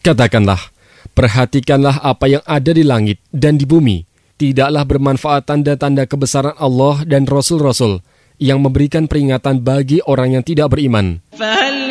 Katakanlah, perhatikanlah apa yang ada di langit dan di bumi. Tidaklah bermanfaat tanda-tanda kebesaran Allah dan Rasul-Rasul yang memberikan peringatan bagi orang yang tidak beriman.